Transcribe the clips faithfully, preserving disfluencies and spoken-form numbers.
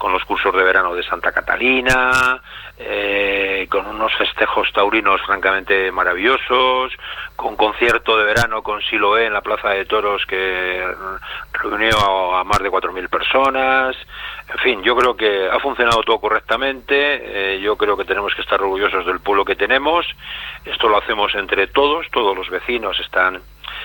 con los cursos de verano de Santa Catalina, eh, con unos festejos taurinos francamente maravillosos, con concierto de verano con Siloé en la Plaza de Toros que reunió a más de cuatro mil personas. En fin, yo creo que ha funcionado todo correctamente, eh, yo creo que tenemos que estar orgullosos del pueblo que tenemos. Esto lo hacemos entre todos, todos los vecinos están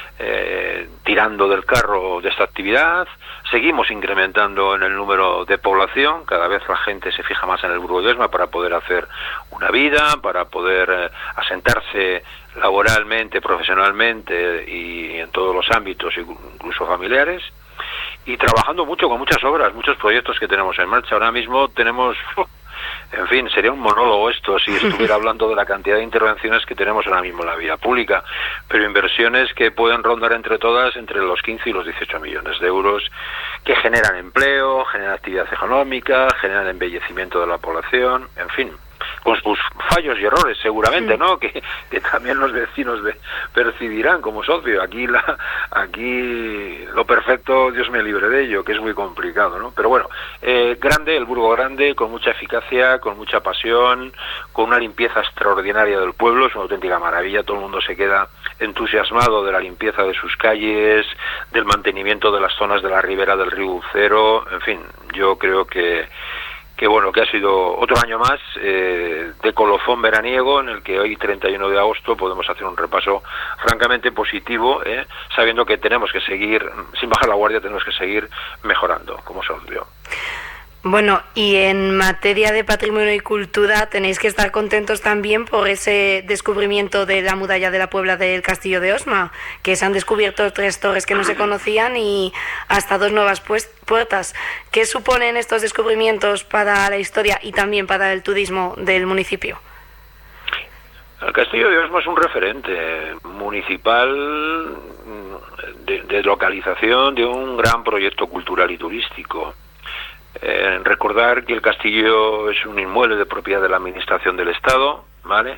eh, tirando del carro de esta actividad. Seguimos incrementando en el número de población, cada vez la gente se fija más en el Burgo de Osma para poder hacer una vida, para poder eh, asentarse laboralmente, profesionalmente y en todos los ámbitos, incluso familiares. Y trabajando mucho con muchas obras, muchos proyectos que tenemos en marcha. Ahora mismo tenemos, en fin, sería un monólogo esto si estuviera hablando de la cantidad de intervenciones que tenemos ahora mismo en la vida pública, pero inversiones que pueden rondar entre todas entre los quince y los dieciocho millones de euros, que generan empleo, generan actividad económica, generan embellecimiento de la población, en fin, con sus fallos y errores seguramente, ¿no? Que, que también los vecinos de, percibirán como socio. Aquí la, aquí lo perfecto, Dios me libre de ello, que es muy complicado, ¿no? Pero bueno, eh, grande, el Burgo grande, con mucha eficacia, con mucha pasión, con una limpieza extraordinaria del pueblo, es una auténtica maravilla, todo el mundo se queda entusiasmado de la limpieza de sus calles, del mantenimiento de las zonas de la ribera del río Ucero, en fin, yo creo que que bueno, que ha sido otro año más eh, de colofón veraniego, en el que hoy, treinta y uno de agosto, podemos hacer un repaso francamente positivo, eh, sabiendo que tenemos que seguir, sin bajar la guardia, tenemos que seguir mejorando, como se obvio. Bueno, y en materia de patrimonio y cultura tenéis que estar contentos también por ese descubrimiento de la muralla de la Puebla del Castillo de Osma, que se han descubierto tres torres que no se conocían y hasta dos nuevas pues, puertas. ¿Qué suponen estos descubrimientos para la historia y también para el turismo del municipio? El Castillo de Osma es un referente municipal de, de localización de un gran proyecto cultural y turístico. Eh, recordar que el castillo es un inmueble de propiedad de la Administración del Estado, ¿vale?,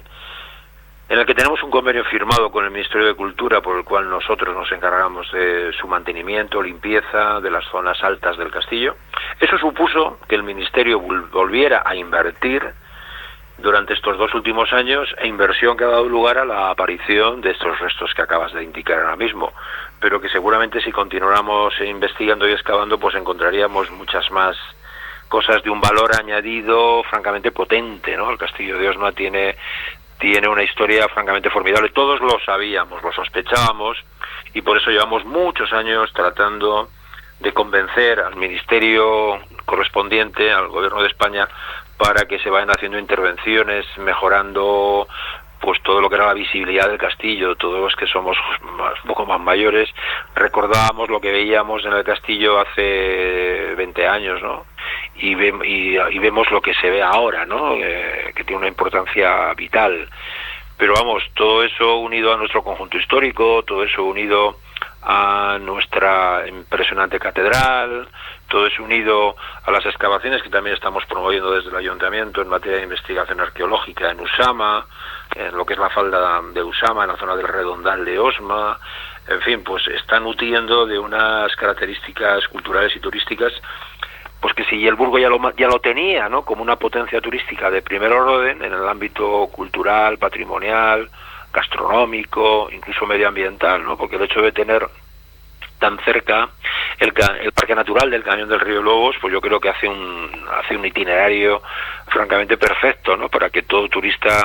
en el que tenemos un convenio firmado con el Ministerio de Cultura por el cual nosotros nos encargamos de su mantenimiento, limpieza de las zonas altas del castillo. Eso supuso que el Ministerio volviera a invertir durante estos dos últimos años, e inversión que ha dado lugar a la aparición de estos restos que acabas de indicar ahora mismo, pero que seguramente si continuáramos investigando y excavando, pues encontraríamos muchas más cosas de un valor añadido francamente potente, ¿no? El Castillo de Osma tiene, tiene una historia francamente formidable, todos lo sabíamos, lo sospechábamos, y por eso llevamos muchos años tratando de convencer al Ministerio correspondiente, al Gobierno de España, para que se vayan haciendo intervenciones, mejorando pues todo lo que era la visibilidad del castillo. Todos los que somos más, un poco más mayores recordábamos lo que veíamos en el castillo hace veinte años, ¿no? Y, ve, y, y vemos lo que se ve ahora, ¿no? Eh, que tiene una importancia vital. Pero vamos, todo eso unido a nuestro conjunto histórico, todo eso unido a nuestra impresionante catedral, todo eso unido a las excavaciones que también estamos promoviendo desde el Ayuntamiento en materia de investigación arqueológica en Usama, en lo que es la falda de Usama, en la zona del Redondal de Osma, en fin, pues están nutriendo de unas características culturales y turísticas, pues que si el Burgo ya lo, ya lo tenía, ¿no?, como una potencia turística de primer orden en el ámbito cultural, patrimonial, gastronómico, incluso medioambiental, ¿no?, porque el hecho de tener tan cerca el, el Parque Natural del Cañón del Río Lobos, pues yo creo que hace un hace un itinerario francamente perfecto, ¿no?, para que todo turista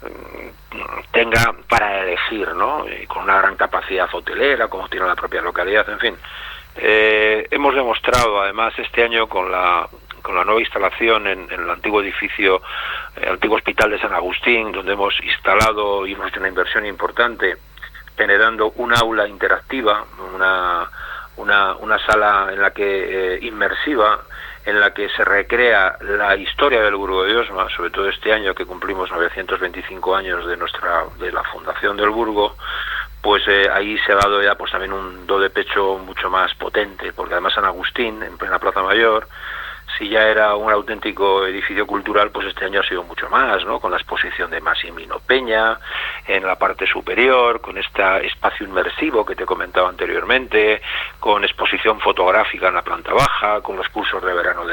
tenga para elegir, ¿no?, y con una gran capacidad hotelera, como tiene la propia localidad, en fin. Eh, hemos demostrado además este año con la con la nueva instalación en, en el antiguo edificio, el antiguo hospital de San Agustín, donde hemos instalado y hemos hecho una inversión importante, generando un aula interactiva, una una, una sala en la que eh, inmersiva, en la que se recrea la historia del Burgo de Osma, sobre todo este año que cumplimos novecientos veinticinco años de nuestra de la fundación del Burgo. Pues eh, ahí se ha dado ya pues también un do de pecho mucho más potente, porque además San Agustín, en plena Plaza Mayor, si ya era un auténtico edificio cultural, pues este año ha sido mucho más, ¿no?, con la exposición de Massimino Peña en la parte superior, con este espacio inmersivo que te comentaba anteriormente, con exposición fotográfica en la planta baja, con los cursos de verano de